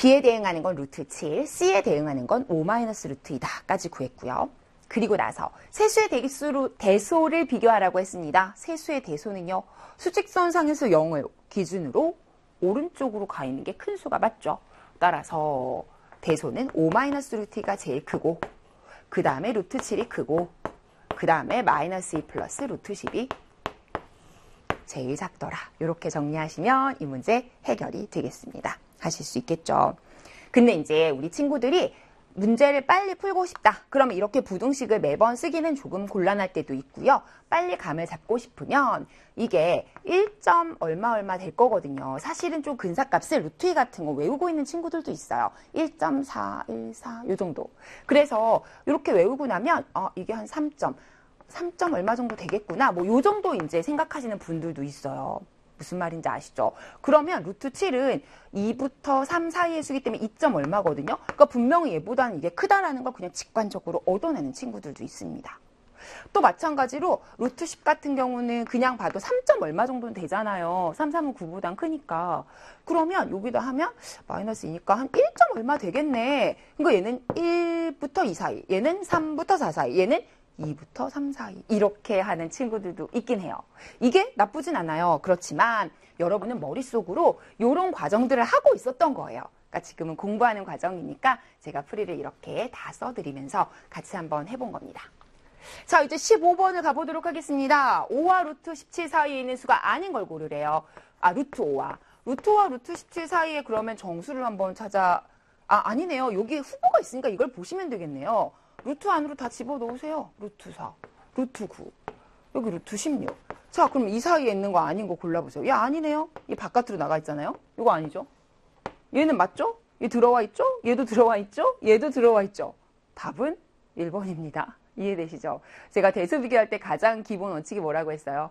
B에 대응하는 건 루트 7, C에 대응하는 건 5 마이너스 루트 2다까지 구했고요. 그리고 나서 세수의 대소를 비교하라고 했습니다. 세수의 대소는요. 수직선상에서 0을 기준으로 오른쪽으로 가 있는 게 큰 수가 맞죠. 따라서 대소는 5 마이너스 루트 2가 제일 크고 그 다음에 루트 7이 크고 그 다음에 마이너스 2 플러스 루트 10이 제일 작더라. 이렇게 정리하시면 이 문제 해결이 되겠습니다. 하실 수 있겠죠. 근데 이제 우리 친구들이 문제를 빨리 풀고 싶다. 그러면 이렇게 부등식을 매번 쓰기는 조금 곤란할 때도 있고요. 빨리 감을 잡고 싶으면 이게 1점 얼마 될 거거든요. 사실은 좀 근사값을 루트 2 같은 거 외우고 있는 친구들도 있어요. 1.4, 14, 요 정도. 그래서 이렇게 외우고 나면 이게 한 3점 얼마 정도 되겠구나. 뭐 요 정도 이제 생각하시는 분들도 있어요. 무슨 말인지 아시죠? 그러면 루트 7은 2부터 3 사이의 수기 때문에 2점 얼마거든요. 그러니까 분명히 얘보다는 이게 크다라는 걸 그냥 직관적으로 얻어내는 친구들도 있습니다. 또 마찬가지로 루트 10 같은 경우는 그냥 봐도 3점 얼마 정도는 되잖아요. 3, 3은 9보단 크니까. 그러면 여기다 하면 마이너스 2니까 한 1점 얼마 되겠네. 그러니까 얘는 1부터 2 사이, 얘는 3부터 4 사이, 얘는 2부터 3 사이 이렇게 하는 친구들도 있긴 해요. 이게 나쁘진 않아요. 그렇지만 여러분은 머릿속으로 이런 과정들을 하고 있었던 거예요. 그러니까 지금은 공부하는 과정이니까 제가 풀이를 이렇게 다 써드리면서 같이 한번 해본 겁니다. 자, 이제 15번을 가보도록 하겠습니다. 5와 루트 17 사이에 있는 수가 아닌 걸 고르래요. 루트 5와 루트 17 사이에 그러면 정수를 한번 아니네요. 여기 후보가 있으니까 이걸 보시면 되겠네요. 루트 안으로 다 집어넣으세요. 루트 4, 루트 9, 여기 루트 16. 자, 그럼 이 사이에 있는 거 아닌 거 골라보세요. 야, 아니네요. 이 바깥으로 나가 있잖아요. 이거 아니죠? 얘는 맞죠? 얘 들어와 있죠? 얘도 들어와 있죠? 얘도 들어와 있죠? 답은 1번입니다. 이해되시죠? 제가 대수 비교할 때 가장 기본 원칙이 뭐라고 했어요?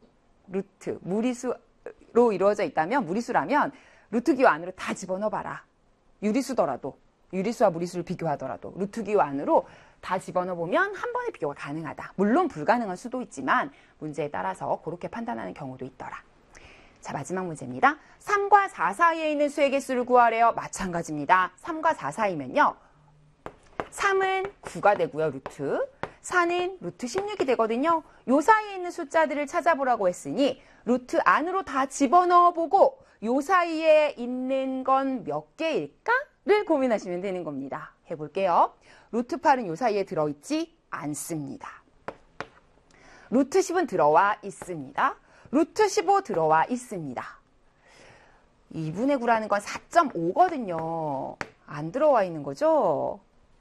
루트, 무리수로 이루어져 있다면, 무리수라면 루트 기호 안으로 다 집어넣어봐라. 유리수더라도. 유리수와 무리수를 비교하더라도 루트 기호 안으로 다 집어넣어보면 한 번에 비교가 가능하다. 물론 불가능한 수도 있지만 문제에 따라서 그렇게 판단하는 경우도 있더라. 자, 마지막 문제입니다. 3과 4 사이에 있는 수의 개수를 구하래요. 마찬가지입니다. 3과 4 사이면요. 3은 9가 되고요. 루트. 4는 루트 16이 되거든요. 요 사이에 있는 숫자들을 찾아보라고 했으니 루트 안으로 다 집어넣어보고 요 사이에 있는 건 몇 개일까? 를 고민하시면 되는 겁니다. 해볼게요. 루트 8은 요 사이에 들어있지 않습니다. 루트 10은 들어와 있습니다. 루트 15 들어와 있습니다. 2분의 9라는 건 4.5거든요. 안 들어와 있는 거죠?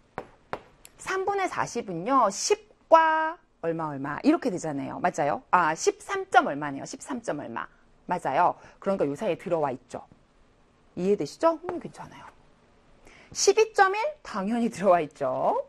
3분의 40은요. 10과 얼마 이렇게 되잖아요. 맞아요? 13점 얼마네요. 13점 얼마. 맞아요. 그러니까 요 사이에 들어와 있죠. 이해되시죠? 괜찮아요. 12.1 당연히 들어와 있죠.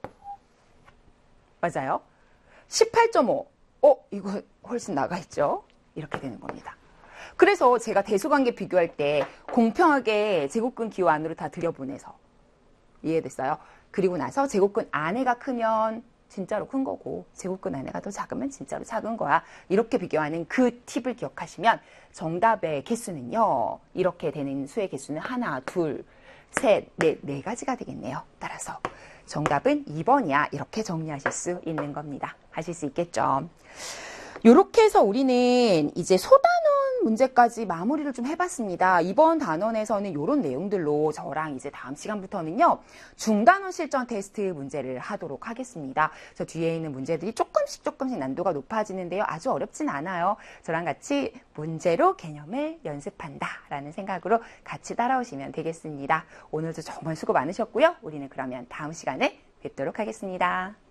맞아요. 18.5 이거 훨씬 나가 있죠. 이렇게 되는 겁니다. 그래서 제가 대수관계 비교할 때 공평하게 제곱근 기호 안으로 다 들여보내서 이해됐어요? 그리고 나서 제곱근 안에가 크면 진짜로 큰 거고 제곱근 안에가 더 작으면 진짜로 작은 거야. 이렇게 비교하는 그 팁을 기억하시면 정답의 개수는요. 이렇게 되는 수의 개수는 하나, 둘, 셋, 네 가지가 되겠네요. 따라서 정답은 2번이야. 이렇게 정리하실 수 있는 겁니다. 하실 수 있겠죠. 이렇게 해서 우리는 이제 소단원 문제까지 마무리를 좀 해봤습니다. 이번 단원에서는 이런 내용들로 저랑 이제 다음 시간부터는요. 중단원 실전 테스트 문제를 하도록 하겠습니다. 저 뒤에 있는 문제들이 조금씩 난도가 높아지는데요. 아주 어렵진 않아요. 저랑 같이 문제로 개념을 연습한다라는 생각으로 같이 따라오시면 되겠습니다. 오늘도 정말 수고 많으셨고요. 우리는 그러면 다음 시간에 뵙도록 하겠습니다.